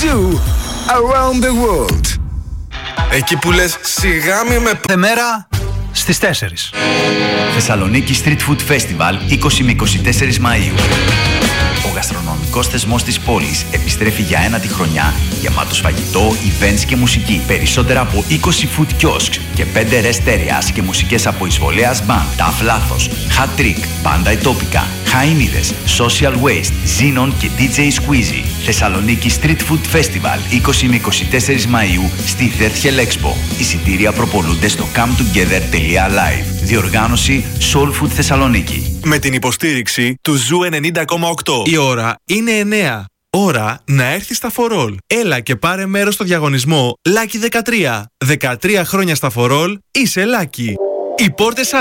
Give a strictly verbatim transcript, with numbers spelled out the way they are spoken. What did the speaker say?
Zoo Around the World. Εκεί που λες σιγά μη με... Μέρα στις τέσσερις. Θεσσαλονίκη Street Food Festival είκοσι με είκοσι τέσσερις Μαΐου. Ο γαστρονομικός θεσμός της πόλης επιστρέφει για ένα τη χρονιά, γεμάτος φαγητό, events και μουσική. Περισσότερα από είκοσι food kiosks και πέντε rest areas και μουσικές από Εισβολέας Band, Tough Lathos, Hat Trick, Banda Etopica, Χαΐνιδες, Social Waste, Xenon και ντι τζέι Squeezy. Θεσσαλονίκη Street Food Festival είκοσι με είκοσι τέσσερις Μαΐου στη Θέρτχελ Expo. Εισιτήρια προπολούνται στο come together τελεία live. Διοργάνωση Soul Food Θεσσαλονίκη. Με την υποστήριξη του Ζου ενενήντα κόμμα οκτώ. Η ώρα είναι εννιά. Ώρα να έρθεις στα φορόλ. Έλα και πάρε μέρος στο διαγωνισμό Lucky δεκατρία. δεκατρία χρόνια στα φορόλ είσαι Lucky. Οι πόρτες